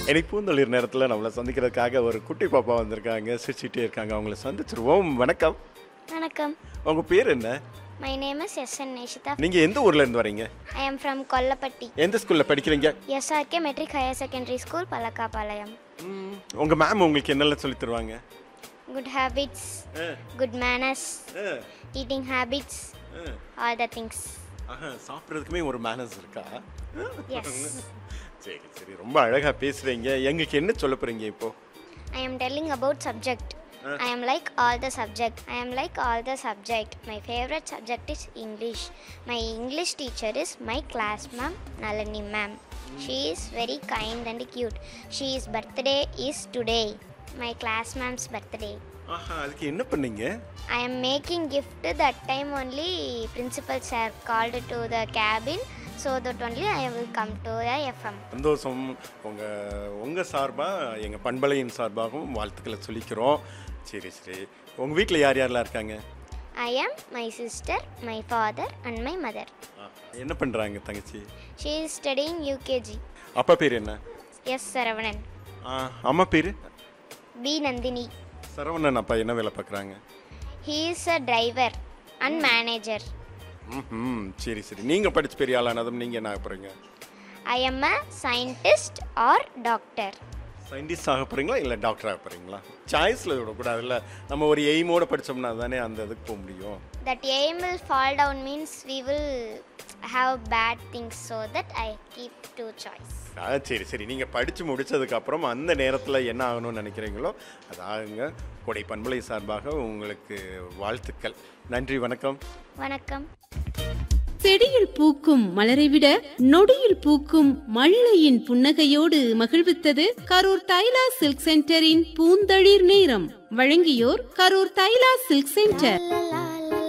எனக்கு பூந்தொழில் நேரத்தில் நம்மளை சந்திக்கிறதுக்காக ஒரு குட்டி பாப்பா வந்திருக்காங்க, சிரிச்சுட்டே இருக்காங்க. அவங்கள சந்திச்சிருவோம். வணக்கம். வணக்கம். உங்க பேர் என்ன? My name is S.N. Neshita. நீங்க எந்த ஊர்ல இருந்து வரீங்க? I am from Kollapatti. எந்த ஸ்கூல்ல படிக்கிறீங்க? SRK Metric Higher Secondary School, Palakkapalayam. உங்க மேம் உங்களுக்கு என்னெல்லாம் சொல்லி தருவாங்க? Good habits, good manners, eating habits, all the things. சாப்பிட்றதுக்குமே ஒரு மேனர்ஸ் இருக்கா? Yes. சரி சரி, ரொம்ப அழகா பேசுறீங்க. எங்களுக்கு என்ன சொல்ல போறீங்க இப்போ? I am telling about subject. I am like all the subject. I am like all the subject. My favorite subject is English. My English teacher is my class ma'am, Nalini ma'am. She is very kind and cute. She's birthday is today. My class ma'am's birthday. அதுக்கு என்ன பண்ணீங்க? I am making gift. That time only principal sir called to the cabin, so that only I will come to the FM. சந்தோஷம். உங்க சார்பா எங்க பண்பலையின் சார்பாகவும் வாழ்த்துக்களை சொல்லிக்கிறோம். சரி சரி, உங்க வீட்டில் யார் யாரெல்லாம் இருக்காங்க? I am my sister, my father and my mother. என்ன பண்றாங்க தங்கச்சி? She is studying UKG. அப்பா பேர் என்ன? S. Saravanan. அம்மா பேர்? B. Nandini. சரவணன் அப்பா என்ன வேலை பார்க்குறாங்க? He is a driver and manager. சரி சரி, நீங்கள் படித்து பெரிய ஆளானதும் நீங்கள் என்ன ஆக போகிறீங்க? I am a scientist or doctor. Scientist ஆக போகிறீங்களா இல்லை டாக்டர் ஆக போகிறீங்களா? சாய்ஸில் விடக்கூடாதுல்ல, நம்ம ஒரு எய்மோடு படித்தோம்னா தானே அந்த இதுக்கு போக முடியும். That aim will fall down means we will have bad things, so that I keep two choice. சரி சரி, நீங்கள் படித்து முடித்ததுக்கப்புறம் அந்த நேரத்தில் என்ன ஆகணும்னு நினைக்கிறீங்களோ அது ஆகுங்க. கொடை பண்பலை சார்பாக உங்களுக்கு வாழ்த்துக்கள். நன்றி, வணக்கம். வணக்கம். செடியில் பூக்கும் மலரை விட நொடியில் பூக்கும் மல்லையின் புன்னகையோடு மகிழ்வித்தது கரூர் தைலா சில்க் சென்டரின் பூந்தளிர் நேரம். வழங்கியோர் கரூர் தைலா சில்க் சென்டர்.